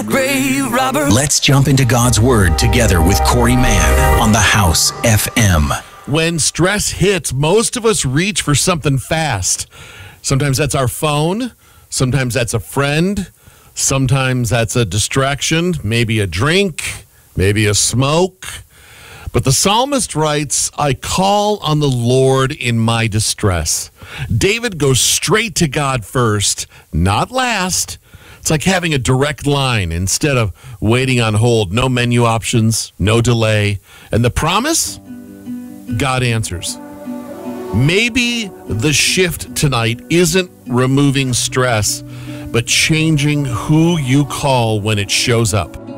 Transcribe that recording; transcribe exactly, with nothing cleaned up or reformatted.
grave robber. Let's jump into God's Word together with Corey Mann on the House F M. When stress hits, most of us reach for something fast. Sometimes that's our phone. Sometimes that's a friend. Sometimes that's a distraction, maybe a drink, maybe a smoke. But the psalmist writes, I call on the Lord in my distress. David goes straight to God first, not last. It's like having a direct line instead of waiting on hold. No menu options, no delay. And the promise? God answers. Maybe the shift tonight isn't removing stress, but changing who you call when it shows up.